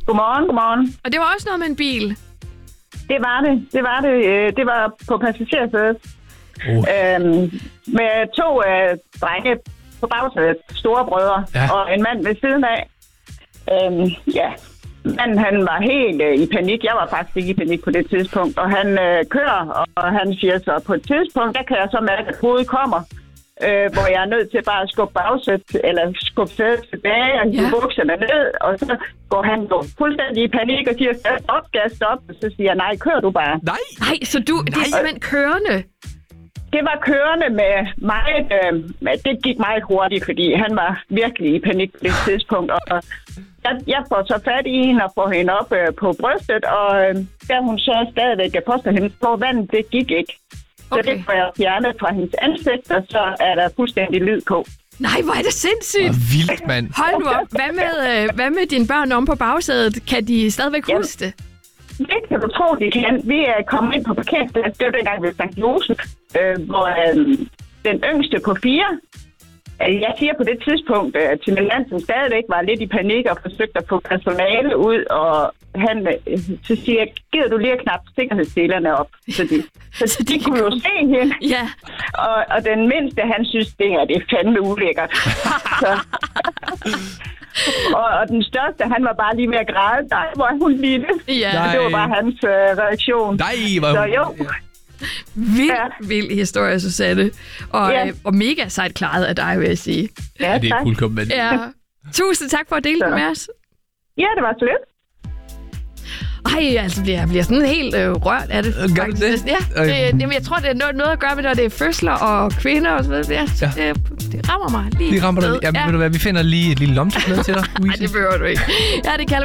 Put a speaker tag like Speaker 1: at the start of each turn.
Speaker 1: Godmorgen.
Speaker 2: Og det var også noget med en bil?
Speaker 1: Det var det. Det var på passagersædet. Med 2 drenge på bagsædet, store brødre, og en mand ved siden af. Manden, han var helt i panik. Jeg var faktisk ikke i panik på det tidspunkt. Og han kører, og han siger så, på et tidspunkt, der kan jeg så mærke, at hovedet kommer. Hvor jeg er nødt til bare at skubbe sædet tilbage og hive bukserne ned. Og så går han jo fuldstændig i panik og siger, gas op. Og så siger jeg, nej, kør du bare.
Speaker 2: Nej, så det er simpelthen kørende?
Speaker 1: Det var kørende med meget... det gik meget hurtigt, fordi han var virkelig i panik på det tidspunkt. Og jeg får så fat i hende og får hende op på brystet, og der hun så stadigvæk påstår hende på vandet, det gik ikke. Så det får jeg fjernet fra hendes ansigt, og så er der fuldstændig lyd på.
Speaker 2: Nej, hvor er det sindssygt!
Speaker 3: Vildt, mand.
Speaker 2: Hold nu op. Hvad med dine børn om på bagsædet? Kan de stadigvæk huske det?
Speaker 1: Det kan du tro, de kan. Vi er kommet ind på parkeringspladsen. Det var dengang ved St. Josef, hvor den yngste på 4... Jeg siger på det tidspunkt, at til min mand, som stadigvæk var lidt i panik og forsøgte at få personale ud, og han så siger, gider du lige at knappe sikkerhedsdelerne op? Så de kunne jo se hende.
Speaker 2: Ja.
Speaker 1: Og den mindste, han synes, det er fandme ulækkert. Og den største, han var bare lige ved at græde. Nej, hvor er hun lille.
Speaker 2: Ja.
Speaker 1: Det var bare hans reaktion.
Speaker 3: Nej, hvor
Speaker 1: så jo.
Speaker 2: Vild historie, Susanne. Og mega sejt klaret af dig, vil jeg sige.
Speaker 1: Ja,
Speaker 3: det er fuldkommen.
Speaker 2: Ja. Tusind tak for at dele det med os.
Speaker 1: Ja, det var så lidt.
Speaker 2: Ej, altså, jeg bliver sådan helt rørt af det.
Speaker 3: Gør du det?
Speaker 2: Ja, jamen, jeg tror, det er noget at gøre med, når det er fødsler og kvinder og sådan noget. Det rammer mig lige.
Speaker 3: Det rammer dig lige. Jamen, ved du hvad, vi finder lige et lille lomtørklæde til dig, Louise.
Speaker 2: Nej, det behøver du ikke. Ja, det kalder